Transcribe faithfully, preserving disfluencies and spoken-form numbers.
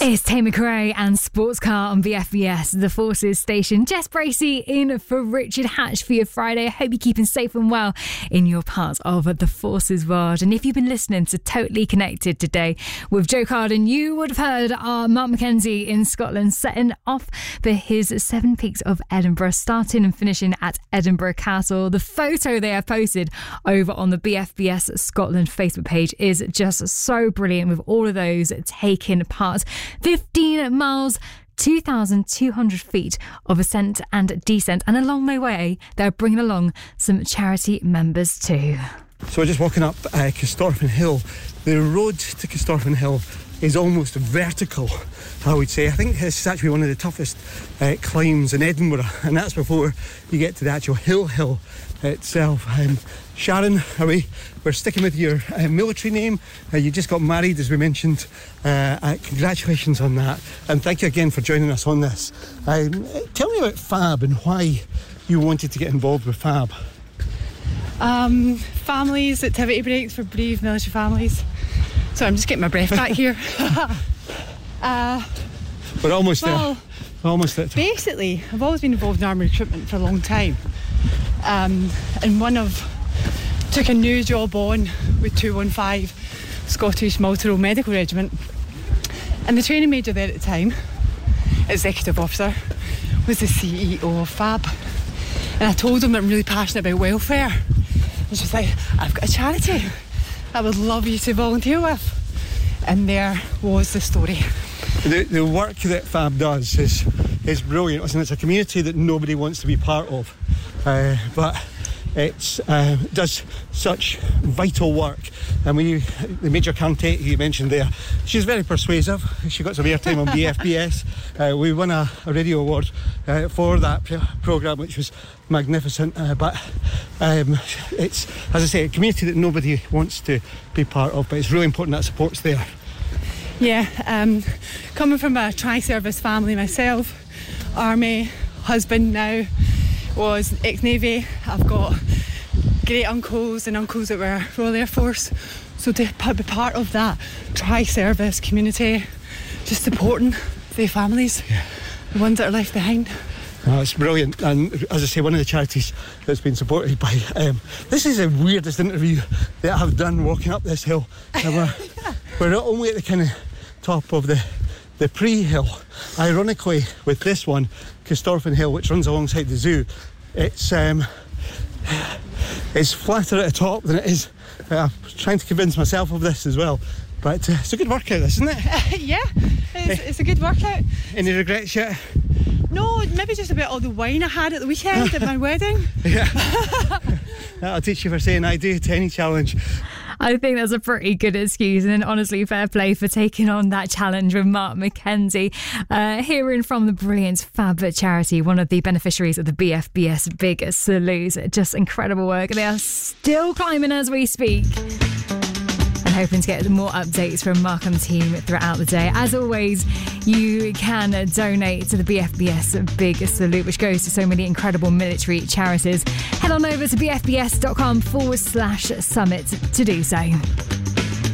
It's Tammy Cray and Sports Car on B F B S, the Forces station. Jess Bracey in for Richard Hatch for your Friday. I hope you're keeping safe and well in your part of the Forces world. And if you've been listening to Totally Connected today with Joe Carden, you would have heard our Mark Mackenzie in Scotland setting off for his Seven Peaks of Edinburgh, starting and finishing at Edinburgh Castle. The photo they have posted over on the B F B S Scotland Facebook page is just so brilliant, with all of those taking part. fifteen miles, two thousand two hundred feet of ascent and descent, and along the way they're bringing along some charity members too. So we're just walking up uh, Castorphin Hill. The road to Castorphin Hill is almost vertical, I would say. I think this is actually one of the toughest uh, climbs in Edinburgh, and that's before you get to the actual hill hill itself. Um, Sharon, are we, we're sticking with your uh, military name. Uh, you just got married, as we mentioned. Uh, uh, congratulations on that, and thank you again for joining us on this. Um, tell me about Fab and why you wanted to get involved with Fab. Um, families, activity breaks for bereaved military families. So I'm just getting my breath back here. uh, We're almost well, there. We're almost there. Basically, I've always been involved in army recruitment for a long time. Um, and one of took a new job on with two one five Scottish Multi-Role Medical Regiment, and the training major there at the time, executive officer, was the C E O of Fab. And I told him I'm really passionate about welfare, and she was like, I've got a charity I would love you to volunteer with. And there was the story. The, the work that Fab does is is brilliant. Listen, it's a community that nobody wants to be part of, uh, but it's uh, does such vital work. And we, the Major Cantate you mentioned there, she's very persuasive. She got some airtime on B F B S. Uh, we won a, a radio award uh, for that p- programme, which was magnificent. Uh, but um, it's, as I say, a community that nobody wants to be part of, but it's really important that support's there. Yeah, um, coming from a tri-service family myself, Army, husband now was ex-Navy. I've got great uncles and uncles that were Royal Air Force. So to be part of that tri-service community, just supporting their families, yeah. The ones that are left behind. Oh, it's brilliant. And as I say, one of the charities that's been supported by um, this is the weirdest interview that I've done walking up this hill. And we're, yeah. we're not only at the kind of top of the the pre-hill. Ironically, with this one, Castorphin Hill, which runs alongside the zoo, it's um, it's flatter at the top than it is. Uh, I'm trying to convince myself of this as well, but uh, it's a good workout, this, isn't it? Uh, yeah, it's, it's a good workout. Any regrets yet? No, maybe just about all the wine I had at the weekend at my wedding. Yeah, that'll teach you for saying I do to any challenge. I think that's a pretty good excuse, and honestly, fair play for taking on that challenge with Mark Mackenzie. Uh, hearing from the brilliant Fab charity, one of the beneficiaries of the B F B S Big Salute. Just incredible work. They are still climbing as we speak. And hoping to get more updates from Mark and the team throughout the day. As always, you can donate to the B F B S Big Salute, which goes to so many incredible military charities. Head on over to bfbs.com forward slash summit to do so.